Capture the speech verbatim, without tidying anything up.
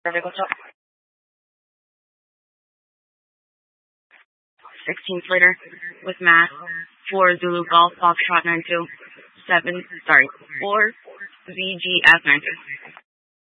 Perfect. What's up? sixteen Slater with Matt. four Zulu Golf Foxtrot nine two. seven, sorry, four Z G F nine two.